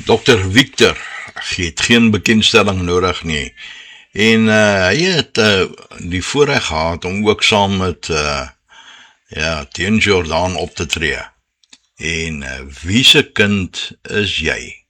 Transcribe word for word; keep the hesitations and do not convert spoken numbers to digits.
dokter Victor, hy het geen bekendstelling nodig nie, en uh, hy het uh, die voorreg gehad om ook saam met uh, ja, teen Jordan op te tree, en uh, wie se kind is jy?